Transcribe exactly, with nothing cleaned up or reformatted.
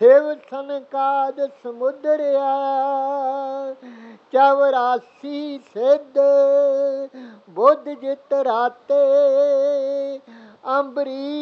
शिव सनकाद समुद्रिया चौरासी सिद्ध बुद्ध जित राते अम्बरी